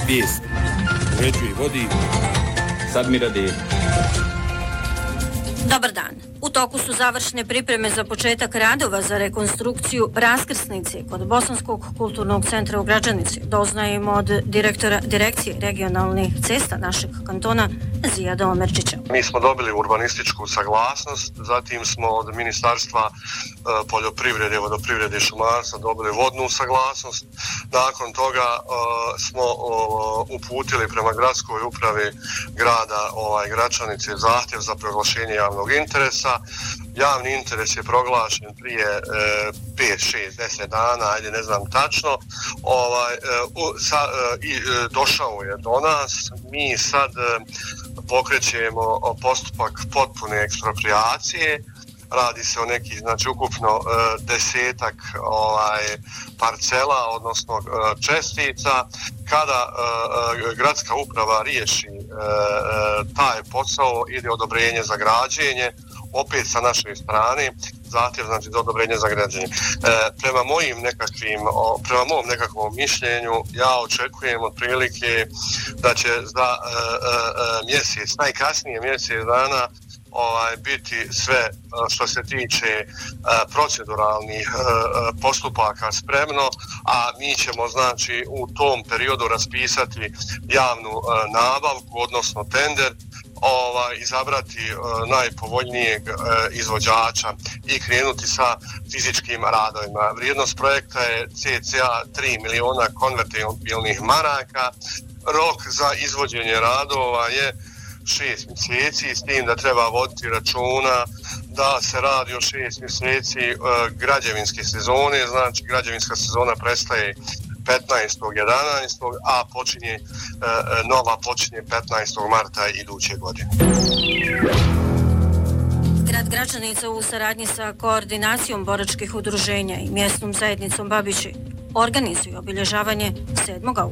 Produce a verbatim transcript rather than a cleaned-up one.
vijest, uređuje i vodi Sadmir Adel. Dobar dan. U toku su završne pripreme za početak radova za rekonstrukciju raskrsnice kod Bosanskog kulturnog centra u Gračanici. Doznajemo od direktora Direkcije regionalnih cesta našeg kantona Zijada Omerčića. Mi smo dobili urbanističku saglasnost, zatim smo od Ministarstva poljoprivrede, vodoprivrede i šumarstva dobili vodnu saglasnost. Nakon toga uh, smo uh, uputili prema gradskoj upravi grada ovaj, Gračanice zahtjev za proglašenje javnog interesa. Javni interes je proglašen prije e, pet, šest, deset dana, ajde ne znam tačno, ovaj, e, u, sa, e, i, e, došao je do nas. Mi sad e, pokrećemo postupak potpune eksproprijacije. Radi se o nekih, znači ukupno e, desetak ovaj, parcela, odnosno e, čestica. Kada e, e, gradska uprava riješi e, e, taj posao, ide odobrenje za građenje, opet sa naše strane, zahtjev znači za odobrenje za građenje. E, prema mojim nekakvim, o, prema mom nekakvom mišljenju, ja očekujem otprilike da će za e, e, mjesec, najkasnije mjesec dana, ovaj, biti sve što se tiče e, proceduralnih e, postupaka spremno, a mi ćemo znači u tom periodu raspisati javnu e, nabavku, odnosno tender, ovaj, izabrati e, najpovoljnijeg e, izvođača i krenuti sa fizičkim radovima. Vrijednost projekta je cca tri miliona konvertibilnih maraka. Rok za izvođenje radova je šest mjeseci, s tim da treba voditi računa da se radi o šest mjeseci e, građevinske sezone, znači građevinska sezona prestaje petnaestog jedanaestog a počinje e, nova počinje petnaestog marta iduće godine. Grad Gračanica u saradnji sa koordinacijom boračkih udruženja i mjesnom zajednicom Babići organizuju obilježavanje sedmog